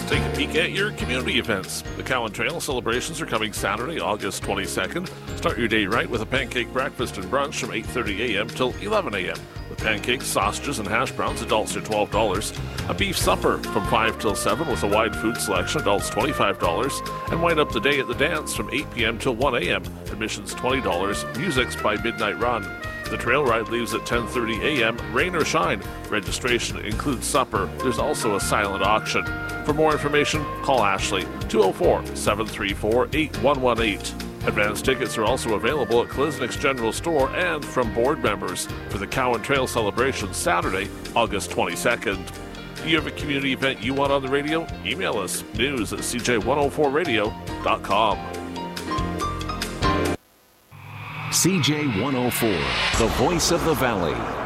Take a peek at your community events. The Cowan Trail celebrations are coming Saturday, August 22nd. Start your day right with a pancake breakfast and brunch from 8:30 a.m. till 11 a.m. With pancakes, sausages, and hash browns, adults are $12. A beef supper from 5 till 7 with a wide food selection, adults $25. And wind up the day at the dance from 8 p.m. till 1 a.m. Admissions $20. Music's by Midnight Run. The trail ride leaves at 10:30 a.m., rain or shine. Registration includes supper. There's also a silent auction. For more information, call Ashley, 204-734-8118. Advance tickets are also available at Klisnick's General Store and from board members for the Cowan Trail celebration Saturday, August 22nd. Do you have a community event you want on the radio? Email us, news@cj104radio.com. CJ104, the voice of the Valley.